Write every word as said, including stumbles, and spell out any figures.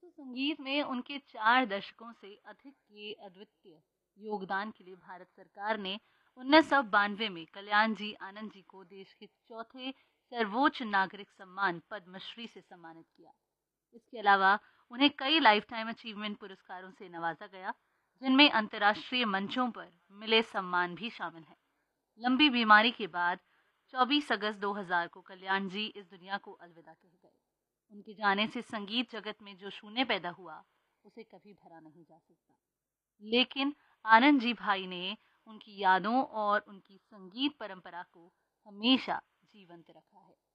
तो संगीत में उनके चार दशकों से अधिक के अद्वितीय योगदान के लिए भारत सरकार ने उन्नीस सौ बानवे में कल्याण जी आनंद जी को देश के चौथे सर्वोच्च नागरिक सम्मान पद्मश्री से सम्मानित किया। इसके अलावा उन्हें कई लाइफ टाइम अचीवमेंट पुरस्कारों से नवाजा गया, जिनमें अंतर्राष्ट्रीय मंचों पर मिले सम्मान भी शामिल हैं। लंबी बीमारी के बाद चौबीस अगस्त दो हज़ार को कल्याण जी इस दुनिया को अलविदा कह गए। उनके जाने से संगीत जगत में जो शून्य पैदा हुआ, उसे कभी भरा नहीं जा सकता। लेकिन आनंद जी भाई ने उनकी यादों और उनकी संगीत परंपरा को हमेशा जीवंत रखा है।